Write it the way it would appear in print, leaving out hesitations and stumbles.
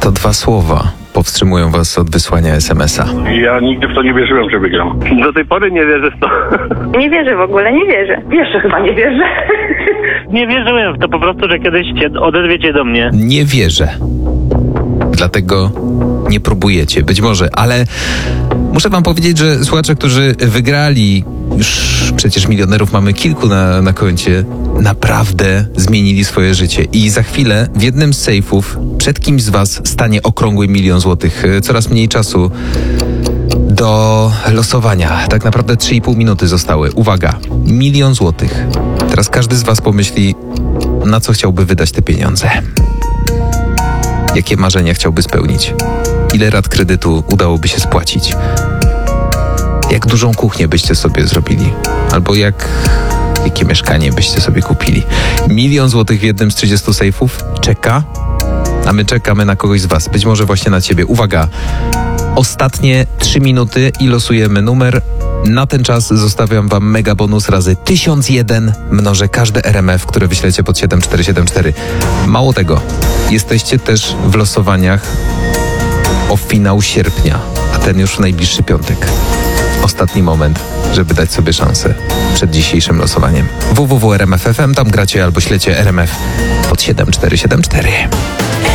To 2 słowa powstrzymują was od wysłania SMS-a. Ja nigdy w to nie wierzyłem, że wygram. Do tej pory nie wierzę w to. Nie wierzę w ogóle, nie wierzę. Jeszcze chyba nie wierzę. Nie wierzyłem w to po prostu, że kiedyś odezwiecie do mnie. Nie wierzę. Dlatego nie próbujecie, być może, ale muszę wam powiedzieć, że słuchacze, którzy wygrali, już przecież milionerów mamy kilku na koncie, naprawdę zmienili swoje życie. I za chwilę w jednym z sejfów przed kimś z was stanie okrągły 1 000 000 złotych. Coraz mniej czasu do losowania. Tak naprawdę 3,5 minuty zostały. Uwaga, 1 000 000 złotych. Teraz każdy z was pomyśli, na co chciałby wydać te pieniądze. Jakie marzenia chciałby spełnić? Ile rat kredytu udałoby się spłacić? Jak dużą kuchnię byście sobie zrobili? Albo jakie mieszkanie byście sobie kupili? 1 000 000 złotych w jednym z 30 sejfów czeka, a my czekamy na kogoś z was. Być może właśnie na ciebie. Uwaga! Ostatnie 3 minuty i losujemy numer. Na ten czas zostawiam wam mega bonus razy 1001. Mnożę każde RMF, które wyślecie pod 7474. Mało tego, jesteście też w losowaniach o finał sierpnia, a ten już w najbliższy piątek. Ostatni moment, żeby dać sobie szansę przed dzisiejszym losowaniem. www.rmf.fm, tam gracie albo ślecie RMF pod 7474.